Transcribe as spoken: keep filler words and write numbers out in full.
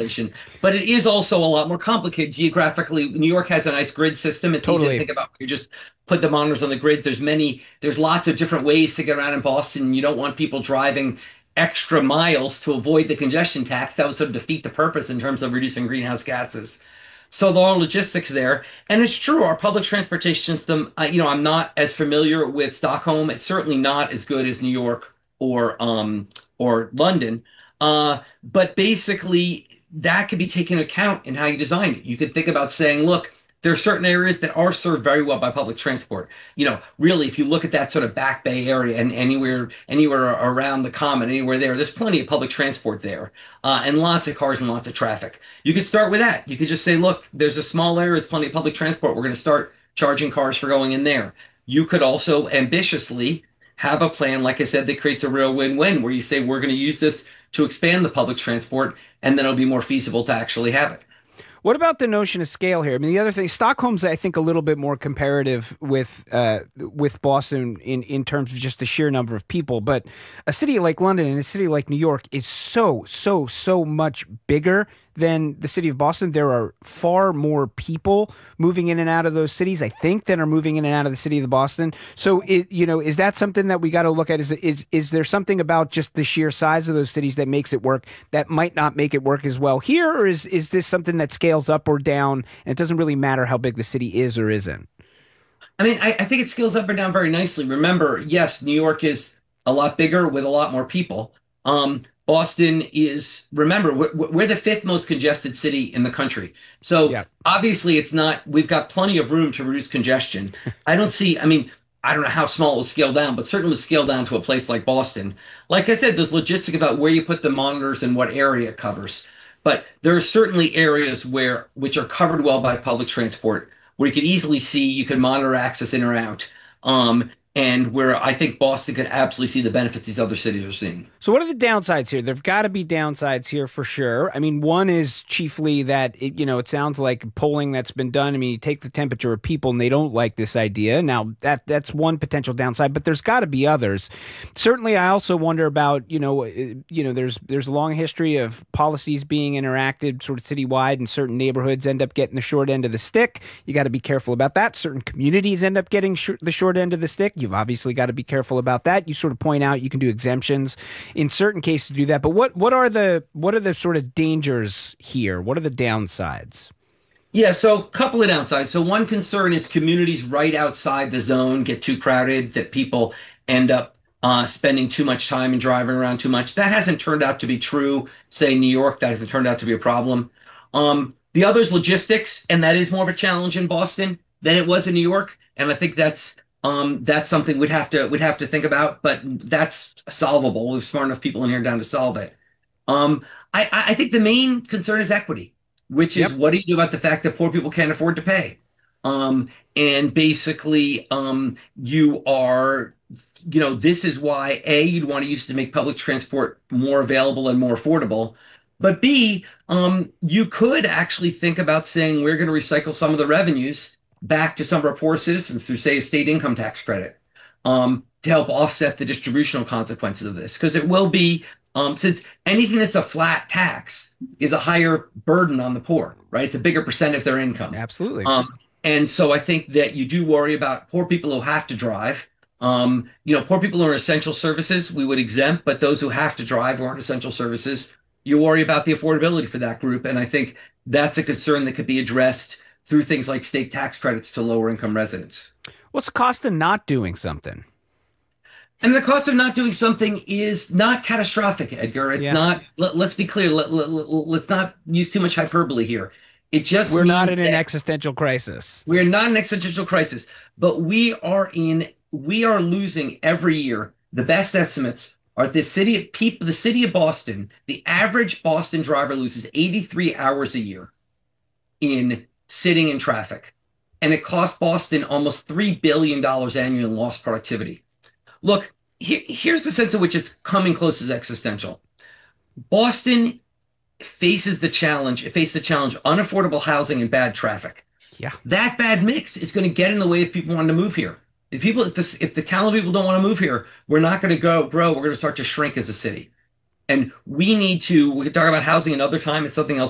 population, but it is also a lot more complicated geographically. New York has a nice grid system. It's easy to Totally. think about. You just put the monitors on the grid. There's many, there's lots of different ways to get around in Boston. You don't want people driving extra miles to avoid the congestion tax. That would sort of defeat the purpose in terms of reducing greenhouse gases. So there are logistics there, and it's true. Our public transportation system. Uh, you know, I'm not as familiar with Stockholm. It's certainly not as good as New York or um or London. Uh, but basically, that could be taken into account in how you design it. You could think about saying, look, there are certain areas that are served very well by public transport. You know, really, if you look at that sort of Back Bay area and anywhere anywhere around the Common, anywhere there, there's plenty of public transport there, uh, and lots of cars and lots of traffic. You could start with that. You could just say, look, there's a small area, there's plenty of public transport. We're going to start charging cars for going in there. You could also ambitiously have a plan, like I said, that creates a real win-win, where you say we're going to use this to expand the public transport, and then it'll be more feasible to actually have it. What about the notion of scale here? I mean, the other thing, Stockholm's, I think, a little bit more comparative with uh, with Boston in, in terms of just the sheer number of people. But a city like London and a city like New York is so, so, so much bigger than the city of Boston. There are far more people moving in and out of those cities, I think, than are moving in and out of the city of Boston. So, it, you know, is that something that we got to look at? Is is is there something about just the sheer size of those cities that makes it work that might not make it work as well here, or is is this something that scales up or down, and it doesn't really matter how big the city is or isn't? I mean, I, I think it scales up and down very nicely. Remember, yes, New York is a lot bigger with a lot more people. Um, Boston is, remember, we're, we're the fifth most congested city in the country. So Yeah. obviously, it's not, we've got plenty of room to reduce congestion. I don't see, I mean, I don't know how small it will scale down, but certainly scale down to a place like Boston. Like I said, there's logistics about where you put the monitors and what area it covers. But there are certainly areas where, which are covered well by public transport, where you could easily see you can monitor access in or out. Um, and where I think Boston could absolutely see the benefits these other cities are seeing. So what are the downsides here? There've got to be downsides here for sure. I mean, one is chiefly that it, you know, it sounds like polling that's been done. I mean, you take the temperature of people and they don't like this idea. Now, that that's one potential downside, but there's got to be others. Certainly, I also wonder about, you know, uh, you know, there's there's a long history of policies being enacted sort of citywide, and certain neighborhoods end up getting the short end of the stick. You got to be careful about that. Certain communities end up getting sh- the short end of the stick. You've obviously got to be careful about that. You sort of point out you can do exemptions in certain cases to do that. But what what are the what are the sort of dangers here? What are the downsides? Yeah, so a couple of downsides. So one concern is communities right outside the zone get too crowded, that people end up uh, spending too much time and driving around too much. That hasn't turned out to be true. Say New York, that hasn't turned out to be a problem. Um, the other is logistics, and that is more of a challenge in Boston than it was in New York. And I think that's um, that's something we'd have to we'd have to think about, but that's solvable. We have smart enough people in here down to solve it. Um, I, I think the main concern is equity, which is Yep. what do you do about the fact that poor people can't afford to pay? Um, and basically, um, you are, you know, this is why A, you'd want to use it to make public transport more available and more affordable. But B, um, you could actually think about saying we're going to recycle some of the revenues back to some of our poor citizens through, say, a state income tax credit, um, to help offset the distributional consequences of this. Because it will be, um, since anything that's a flat tax is a higher burden on the poor, right? It's a bigger percent of their income. Absolutely. Um, and so I think that you do worry about poor people who have to drive. Um, you know, poor people who are essential services, we would exempt, but those who have to drive who aren't essential services, you worry about the affordability for that group. And I think that's a concern that could be addressed through things like state tax credits to lower income residents. What's the cost of not doing something? And the cost of not doing something is not catastrophic, Edgar. It's Yeah. not, let, us be clear, let, let, let's not use too much hyperbole here. It just We're not means in an that existential crisis. we're not in an existential crisis, but we are in, we are losing every year. The best estimates are the city of people, the city of Boston, the average Boston driver loses eighty-three hours a year in sitting in traffic. And it costs Boston almost three billion dollars annually in lost productivity. Look, here, here's the sense in which it's coming close as existential. Boston faces the challenge, it faces the challenge of unaffordable housing and bad traffic. Yeah. That bad mix is going to get in the way of people wanting to move here. If people, if, this, if the talented people don't want to move here, we're not going to go grow. We're going to start to shrink as a city. And we need to, we could talk about housing another time. It's something else